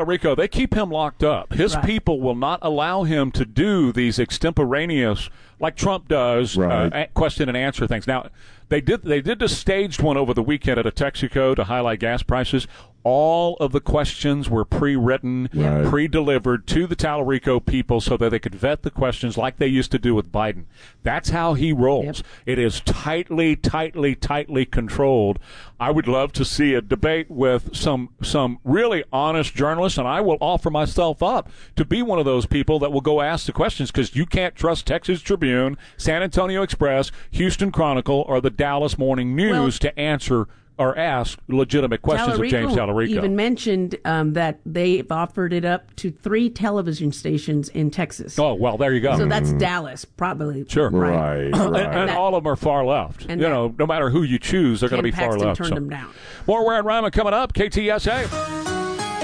Tallarico, they keep him locked up. His people will not allow him to do these extemporaneous, like Trump does, question and answer things. Now, they did the staged one over the weekend at a Texaco to highlight gas prices. All of the questions were pre-written, pre-delivered to the Tallarico people so that they could vet the questions like they used to do with Biden. That's how he rolls. Yep. It is tightly controlled. I would love to see a debate with some really honest journalists, and I will offer myself up to be one of those people that will go ask the questions, because you can't trust Texas Tribune, San Antonio Express, Houston Chronicle, or the Dallas Morning News to answer or ask legitimate questions of James Tallarico. Even mentioned that they've offered it up to 3 television stations in Texas. Oh, well, there you go. So that's Dallas, probably. Sure. Right. And all of them are far left. And no matter who you choose, they're going to be far left. Turned them down. More Ware and Ryman coming up. KTSA.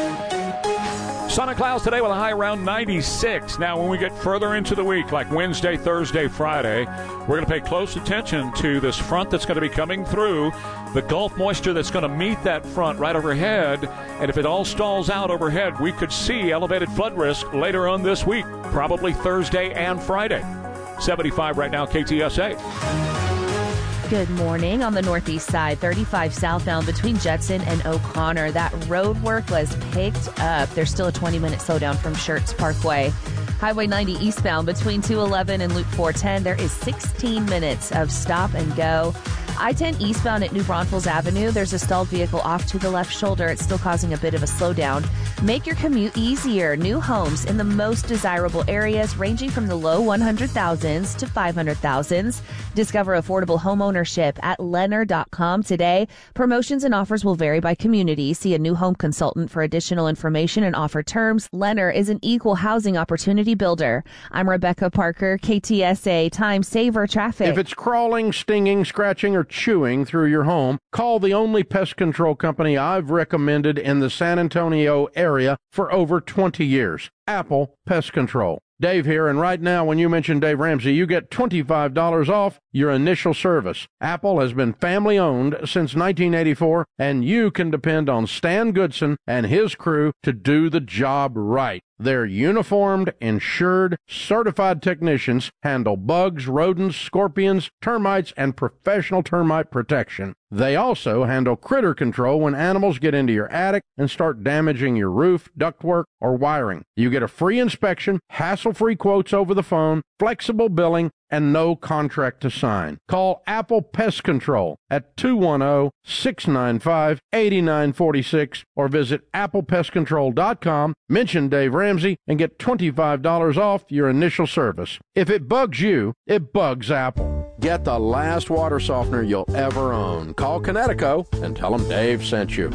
Sun and clouds today with a high around 96. Now, when we get further into the week, like Wednesday, Thursday, Friday, we're going to pay close attention to this front that's going to be coming through, the Gulf moisture that's going to meet that front right overhead. And if it all stalls out overhead, we could see elevated flood risk later on this week, probably Thursday and Friday. 75 right now, KTSA. Good morning. On the northeast side, 35 southbound between Judson and O'Connor. That road work was picked up. There's still a 20-minute slowdown from Schertz Parkway. Highway 90 eastbound between 211 and Loop 410. There is 16 minutes of stop and go. I-10 eastbound at New Braunfels Avenue. There's a stalled vehicle off to the left shoulder. It's still causing a bit of a slowdown. Make your commute easier. New homes in the most desirable areas, ranging from the low 100,000s to 500,000s. Discover affordable home ownership at Lennar.com today. Promotions and offers will vary by community. See a new home consultant for additional information and offer terms. Lennar is an equal housing opportunity builder. I'm Rebecca Parker, KTSA Time Saver Traffic. If it's crawling, stinging, scratching, or chewing through your home, call the only pest control company I've recommended in the San Antonio area for over 20 years, Apple Pest Control. Dave here, and right now when you mention Dave Ramsey, you get $25 off your initial service. Apple has been family-owned since 1984, and you can depend on Stan Goodson and his crew to do the job right. Their uniformed, insured, certified technicians handle bugs, rodents, scorpions, termites, and professional termite protection. They also handle critter control when animals get into your attic and start damaging your roof, ductwork, or wiring. You get a free inspection, hassle-free quotes over the phone, flexible billing, and no contract to sign. Call Apple Pest Control at 210-695-8946 or visit applepestcontrol.com, mention Dave Ramsey, and get $25 off your initial service. If it bugs you, it bugs Apple. Get the last water softener you'll ever own. Call Connecticut and tell them Dave sent you.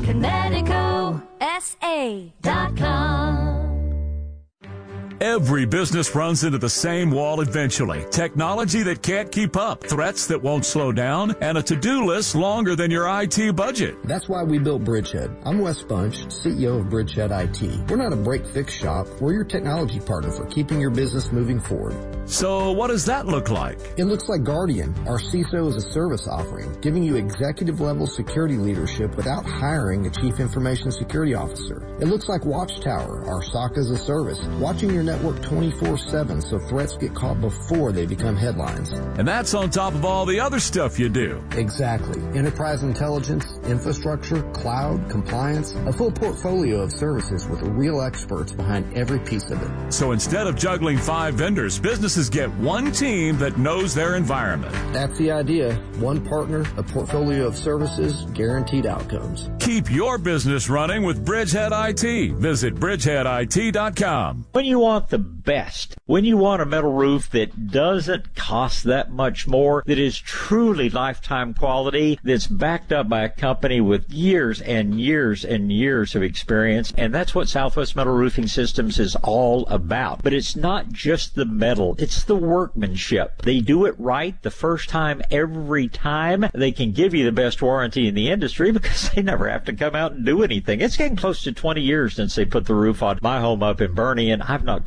ConnecticutSA.com. Every business runs into the same wall eventually. Technology that can't keep up, threats that won't slow down, and a to-do list longer than your IT budget. That's why we built Bridgehead. I'm Wes Bunch, CEO of Bridgehead IT. We're not a break-fix shop. We're your technology partner for keeping your business moving forward. So what does that look like? It looks like Guardian, our CISO as a service offering, giving you executive-level security leadership without hiring a chief information security officer. It looks like Watchtower, our SOC as a service, watching your network 24/7 so threats get caught before they become headlines. And that's on top of all the other stuff you do. Exactly. Enterprise intelligence, infrastructure, cloud, compliance, a full portfolio of services with real experts behind every piece of it. So instead of juggling 5 vendors, businesses get one team that knows their environment. That's the idea. One partner, a portfolio of services, guaranteed outcomes. Keep your business running with Bridgehead IT. Visit bridgeheadit.com. When you want the best, when you want a metal roof that doesn't cost that much more, that is truly lifetime quality, that's backed up by a company with years and years and years of experience, and that's what Southwest Metal Roofing Systems is all about. But it's not just the metal, it's the workmanship. They do it right the first time, every time. They can give you the best warranty in the industry because they never have to come out and do anything. It's getting close to 20 years since they put the roof on my home up in Bernie, and I've not called them with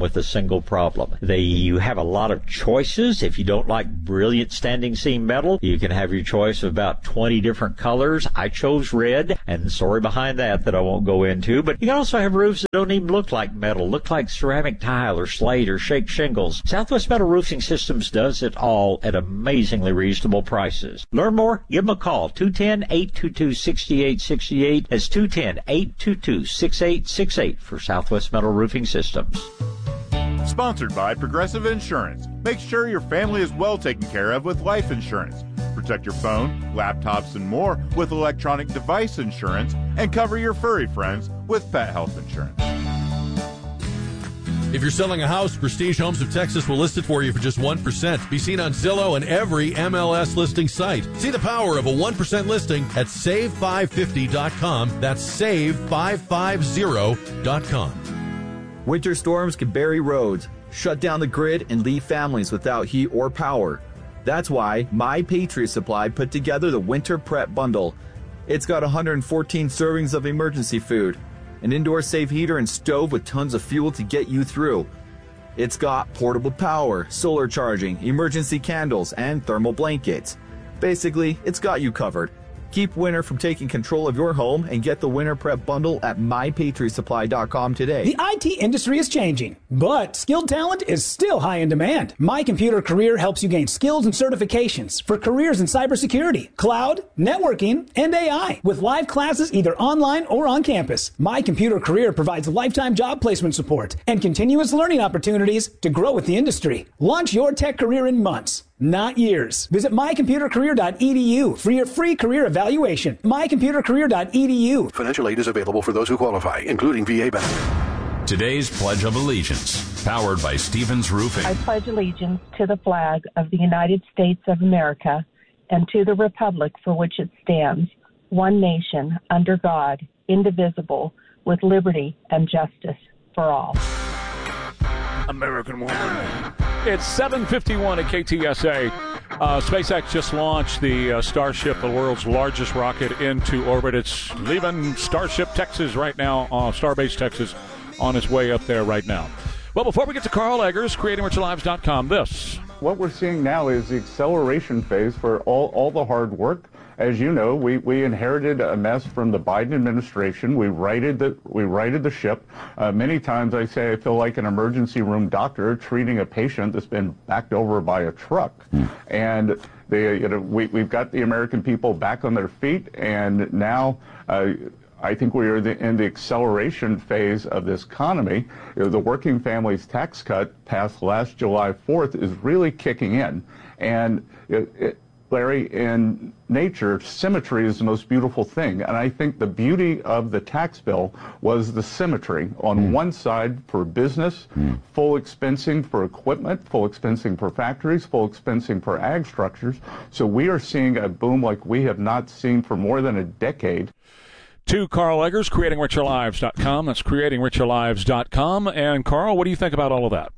with a single problem. You have a lot of choices. If you don't like brilliant standing seam metal, you can have your choice of about 20 different colors. I chose red, and the story behind that I won't go into. But you can also have roofs that don't even look like metal, look like ceramic tile or slate or shake shingles. Southwest Metal Roofing Systems does it all at amazingly reasonable prices. Learn more? Give them a call. 210-822-6868. That's 210-822-6868 for Southwest Metal Roofing Systems. Sponsored by Progressive Insurance. Make sure your family is well taken care of with life insurance. Protect your phone, laptops, and more with electronic device insurance, and cover your furry friends with pet health insurance. If you're selling a house, Prestige Homes of Texas will list it for you for just 1%. Be seen on Zillow and every MLS listing site. See the power of a 1% listing at save550.com. That's save550.com. Winter storms can bury roads, shut down the grid, and leave families without heat or power. That's why My Patriot Supply put together the Winter Prep Bundle. It's got 114 servings of emergency food, an indoor safe heater and stove with tons of fuel to get you through. It's got portable power, solar charging, emergency candles, and thermal blankets. Basically, it's got you covered. Keep winter from taking control of your home and get the Winter Prep Bundle at MyPatriotSupply.com today. The IT industry is changing, but skilled talent is still high in demand. My Computer Career helps you gain skills and certifications for careers in cybersecurity, cloud, networking, and AI with live classes either online or on campus. My Computer Career provides lifetime job placement support and continuous learning opportunities to grow with the industry. Launch your tech career in months, not years. Visit mycomputercareer.edu for your free career evaluation. mycomputercareer.edu. Financial aid is available for those who qualify, including VA benefits. Today's Pledge of Allegiance, powered by Stevens Roofing. I pledge allegiance to the flag of the United States of America and to the republic for which it stands, one nation, under God, indivisible, with liberty and justice for all. American woman. It's 7:51 at KTSA. SpaceX just launched the Starship, the world's largest rocket, into orbit. It's leaving Starship, Texas right now, Starbase, Texas, on its way up there right now. Well, before we get to Carl Eggers, CreatingRicherLives.com, this. What we're seeing now is the acceleration phase for all the hard work. As you know, we inherited a mess from the Biden administration. We righted the ship. Many times I say I feel like an emergency room doctor treating a patient that's been backed over by a truck. And we've got the American people back on their feet, and now I think we are in the acceleration phase of this economy. The working families tax cut passed last July 4th is really kicking in. And Larry, in nature, symmetry is the most beautiful thing. And I think the beauty of the tax bill was the symmetry. On one side for business, full expensing for equipment, full expensing for factories, full expensing for ag structures. So we are seeing a boom like we have not seen for more than a decade. To Carl Eggers, CreatingRicherLives.com. That's CreatingRicherLives.com. And Carl, what do you think about all of that?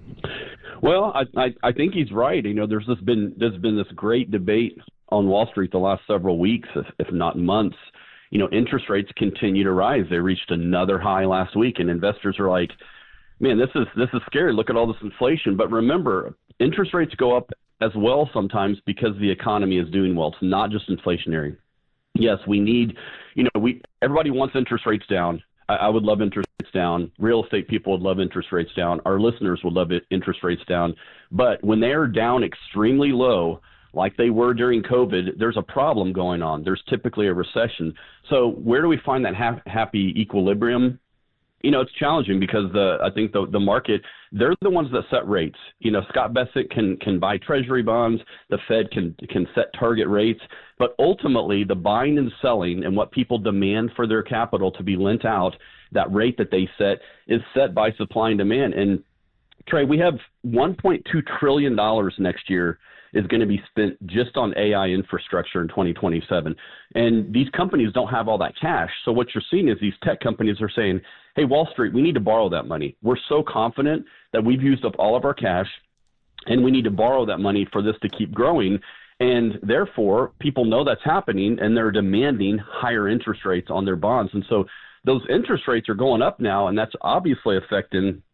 Well, I think he's right. You know, there's been this great debate on Wall Street the last several weeks, if not months. You know, interest rates continue to rise. They reached another high last week, and investors are like, man, this is scary. Look at all this inflation. But remember, interest rates go up as well sometimes because the economy is doing well. It's not just inflationary. Yes, we need, everybody wants interest rates down. I would love interest rates down. Real estate people would love interest rates down. Our listeners would love interest rates down. But when they are down extremely low, like they were during COVID, there's a problem going on. There's typically a recession. So where do we find that happy equilibrium? You know, it's challenging because I think the market, they're the ones that set rates. You know, Scott Bessent can buy treasury bonds. The Fed can set target rates. But ultimately, the buying and selling and what people demand for their capital to be lent out, that rate that they set is set by supply and demand. And Trey, we have $1.2 trillion next year is going to be spent just on AI infrastructure in 2027. And these companies don't have all that cash. So what you're seeing is these tech companies are saying, hey, Wall Street, we need to borrow that money. We're so confident that we've used up all of our cash, and we need to borrow that money for this to keep growing. And therefore, people know that's happening, and they're demanding higher interest rates on their bonds. And so those interest rates are going up now, and that's obviously affecting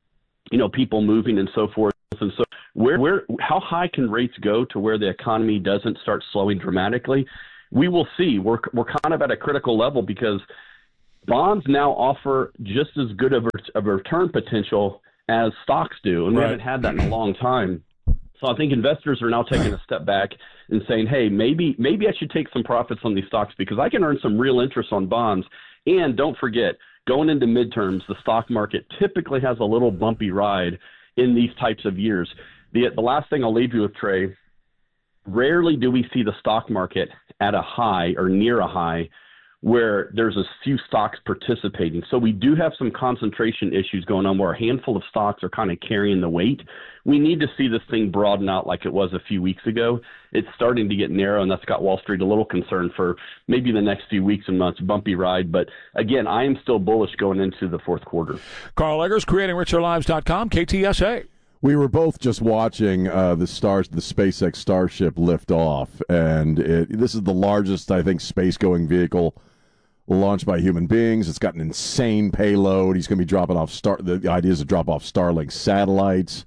people moving and so forth. And so how high can rates go to where the economy doesn't start slowing dramatically? We will see. We're kind of at a critical level because bonds now offer just as good of a return potential as stocks do, and we haven't had that in a long time. So I think investors are now taking a step back and saying, hey, maybe I should take some profits on these stocks because I can earn some real interest on bonds. And don't forget, going into midterms, the stock market typically has a little bumpy ride in these types of years. The last thing I'll leave you with, Trey, rarely do we see the stock market at a high or near a high where there's a few stocks participating. So we do have some concentration issues going on where a handful of stocks are kind of carrying the weight. We need to see this thing broaden out like it was a few weeks ago. It's starting to get narrow, and that's got Wall Street a little concerned for maybe the next few weeks and months, bumpy ride. But again, I am still bullish going into the fourth quarter. Carl Eggers, CreatingRicherLives.com, KTSA. We were both just watching the SpaceX Starship lift off, and this is the largest, I think, space-going vehicle launched by human beings. It's got an insane payload. He's going to be dropping off the idea is to drop off Starlink satellites,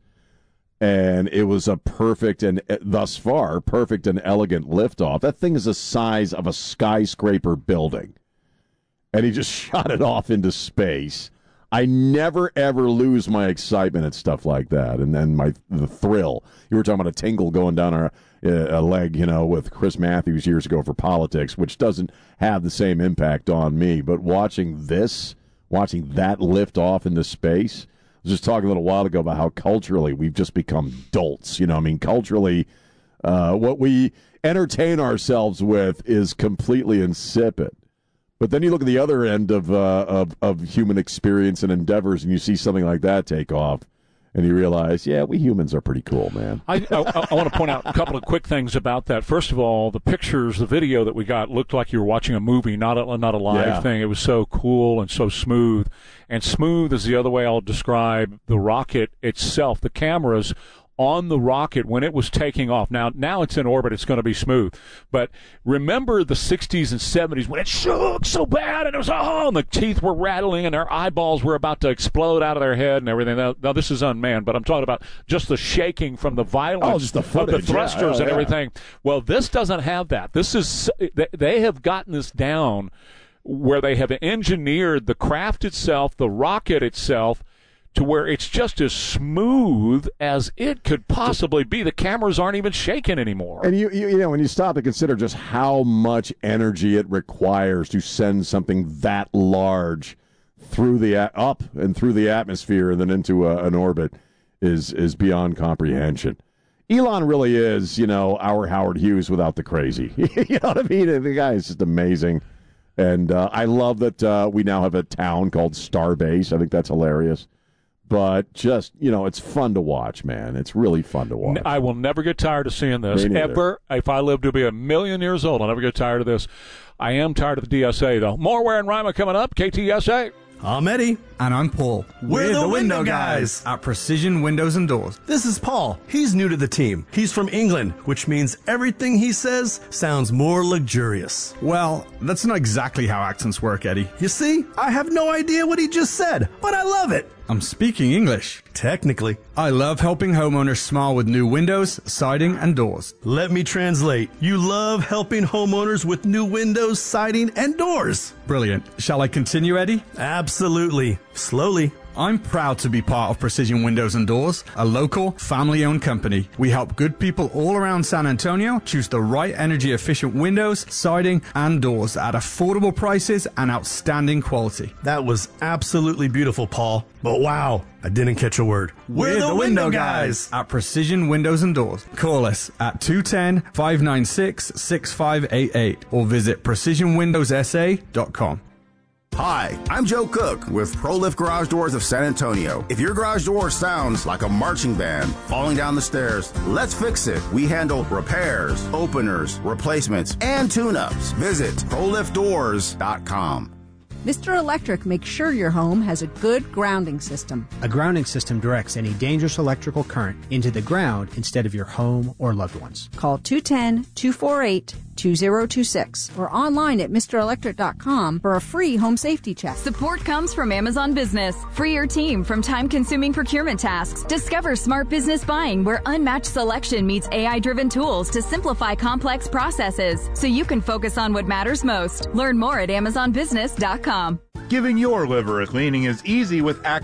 and it was a perfect and thus far perfect and elegant liftoff. That thing is the size of a skyscraper building, and he just shot it off into space. I never, ever lose my excitement at stuff like that, and then the thrill. You were talking about a tingle going down a leg, with Chris Matthews years ago for politics, which doesn't have the same impact on me. But watching that lift off into space, I was just talking a little while ago about how culturally we've just become dolts. Culturally, what we entertain ourselves with is completely insipid. But then you look at the other end of human experience and endeavors, and you see something like that take off, and you realize, yeah, we humans are pretty cool, man. I want to point out a couple of quick things about that. First of all, the pictures, the video that we got looked like you were watching a movie, not a live thing. It was so cool and so smooth. And smooth is the other way I'll describe the rocket itself. The cameras on the rocket when it was taking off. Now it's in orbit, it's going to be smooth. But remember the 60s and 70s when it shook so bad and it was, and the teeth were rattling and their eyeballs were about to explode out of their head and everything. Now this is unmanned, but I'm talking about just the shaking from the violence of the thrusters and everything. Well, this doesn't have that. They have gotten this down where they have engineered the craft itself, the rocket itself, to where it's just as smooth as it could possibly be. The cameras aren't even shaking anymore. And you know, when you stop to consider just how much energy it requires to send something that large through up and through the atmosphere and then into an orbit is beyond comprehension. Elon really is, our Howard Hughes without the crazy. You know what I mean? The guy is just amazing. And I love that we now have a town called Starbase. I think that's hilarious. But just, it's fun to watch, man. It's really fun to watch. I will never get tired of seeing this. Ever. If I live to be 1,000,000 years old, I'll never get tired of this. I am tired of the DSA, though. More Ware and Rima coming up. KTSA. I'm Eddie. And I'm Paul. We're the window guys at Precision Windows and Doors. This is Paul. He's new to the team. He's from England, which means everything he says sounds more luxurious. Well, that's not exactly how accents work, Eddie. You see, I have no idea what he just said, but I love it. I'm speaking English. Technically. I love helping homeowners smile with new windows, siding, and doors. Let me translate. You love helping homeowners with new windows, siding, and doors. Brilliant. Shall I continue, Eddie? Absolutely. Slowly. I'm proud to be part of Precision Windows and Doors, a local, family-owned company. We help good people all around San Antonio choose the right energy-efficient windows, siding, and doors at affordable prices and outstanding quality. That was absolutely beautiful, Paul. But wow, I didn't catch a word. We're the window guys at Precision Windows and Doors. Call us at 210-596-6588 or visit precisionwindowssa.com. Hi, I'm Joe Cook with ProLift Garage Doors of San Antonio. If your garage door sounds like a marching band falling down the stairs, let's fix it. We handle repairs, openers, replacements, and tune-ups. Visit ProLiftDoors.com. Mr. Electric makes sure your home has a good grounding system. A grounding system directs any dangerous electrical current into the ground instead of your home or loved ones. Call 210-248 888-2026 or online at MrElectric.com for a free home safety check. Support comes from Amazon Business. Free your team from time-consuming procurement tasks. Discover smart business buying where unmatched selection meets AI-driven tools to simplify complex processes so you can focus on what matters most. Learn more at AmazonBusiness.com. Giving your liver a cleaning is easy with Active